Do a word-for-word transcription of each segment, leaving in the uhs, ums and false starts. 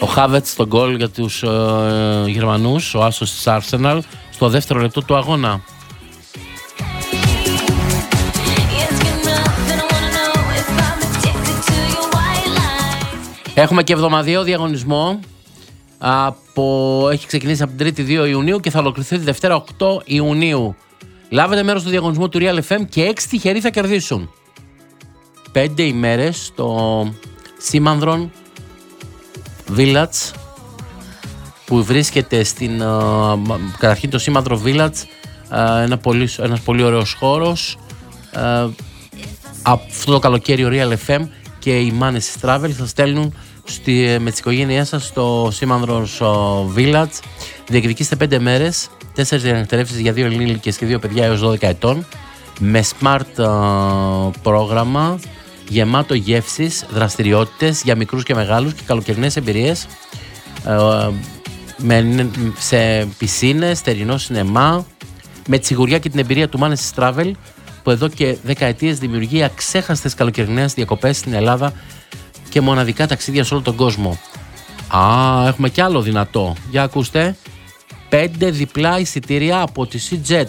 Ο Χάβετς στον γκολ για τους ε, Γερμανούς, ο άσος της Arsenal, στο δεύτερο λεπτό του αγώνα. Έχουμε και εβδομαδιαίο διαγωνισμό. Από... Έχει ξεκινήσει από την τρίτη δύο Ιουνίου και θα ολοκληρωθεί τη Δευτέρα οκτώ Ιουνίου. Λάβετε μέρος στο διαγωνισμό του Real εφ εμ και έξι τυχεροί θα κερδίσουν. Πέντε ημέρες στο Σήμανδρον Village που βρίσκεται στην... Uh, καταρχήν το Σήμανδρο Village, uh, ένα πολύ, ένας πολύ ωραίος χώρος. Uh, αυτό το καλοκαίρι ο Real εφ εμ και οι Manes Travel θα στέλνουν στη, με τις οικογένειές σας στο Σήμανδρος Village. Διεκδικήστε πέντε μέρες, τέσσερις διανυκτερεύσεις για δύο ενήλικες και δύο παιδιά έως δώδεκα ετών, με smart uh, πρόγραμμα γεμάτο γεύσεις, δραστηριότητες για μικρούς και μεγάλους και καλοκαιρινές εμπειρίες, uh, με, σε πισίνες, στερινό σινεμά, με τη σιγουριά και την εμπειρία του Manes Travel, που εδώ και δεκαετίες δημιουργεί αξέχαστες καλοκαιρινές διακοπές στην Ελλάδα και μοναδικά ταξίδια σε όλο τον κόσμο. Α, έχουμε κι άλλο δυνατό. Για ακούστε. Πέντε διπλά εισιτήρια από τη SeaJet.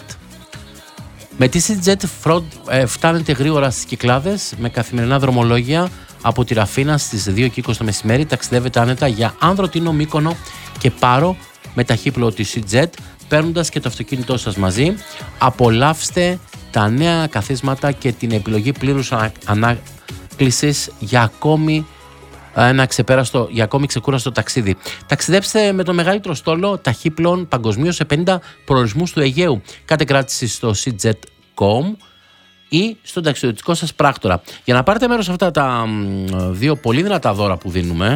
Με τη SeaJet ε, φτάνετε γρήγορα στις Κυκλάδες με καθημερινά δρομολόγια από τη Ραφίνα στις δύο και είκοσι το μεσημέρι. Ταξιδεύετε άνετα για Άνδρο, Μύκονο και Πάρο με ταχύπλοο τη SeaJet, παίρνοντας και το αυτοκίνητό σας μαζί. Απολαύστε τα νέα καθίσματα και την επιλογή πλήρους ανάκλησης για ακόμη ένα ξεπέραστο, για ακόμη ξεκούραστο ταξίδι. Ταξιδέψτε με το μεγαλύτερο στόλο ταχύπλων παγκοσμίως σε πενήντα προορισμούς του Αιγαίου. Κάντε κράτηση στο σι τζετ τελεία κομ ή στον ταξιδιωτικό σας πράκτορα. Για να πάρετε μέρος σε αυτά τα δύο πολύ δυνατά δώρα που δίνουμε,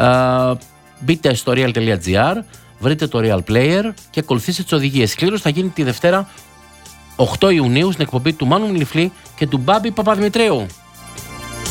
μπείτε στο real τελεία gr, βρείτε το Real Player και ακολουθήστε τις οδηγίες. Κλήρωση θα γίνει τη Δευτέρα οκτώ Ιουνίου στην εκπομπή του Μάνου Μιλιφλή και του Μπάμπη Παπαδημητρίου.